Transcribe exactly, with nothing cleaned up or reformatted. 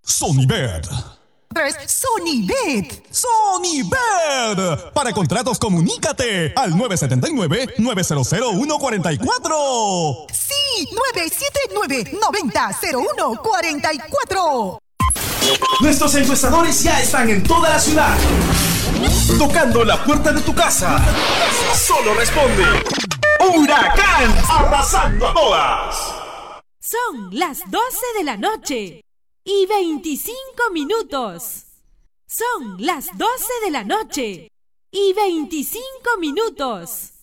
Sonibet. Es Sonibet. Sonibet. Para contratos, comunícate al nueve siete nueve, nueve cero cero, uno cuatro cuatro. Sí, nueve siete nueve, nueve cero cero uno cuatro cuatro. Nuestros encuestadores ya están en toda la ciudad, tocando la puerta de tu casa. Solo responde Huracán, arrasando a todas. Son las doce de la noche y veinticinco minutos. Son las doce de la noche y veinticinco minutos.